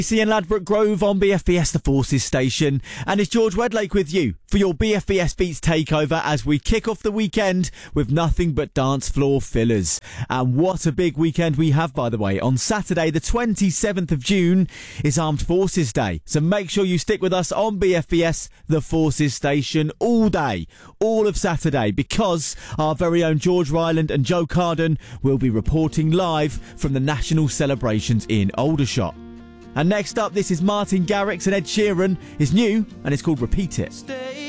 In Ladbroke Grove on BFBS The Forces station, and it's George Wedlake with you for your BFBS Beats takeover as we kick off the weekend with nothing but dance floor fillers. And what a big weekend we have, by the way. On Saturday the 27th of June is Armed Forces Day, so make sure you stick with us on BFBS The Forces station all day, all of Saturday, because our very own George Ryland and Joe Carden will be reporting live from the national celebrations in Aldershot. And next up, this is Martin Garrix and Ed Sheeran. It's new and it's called Repeat It.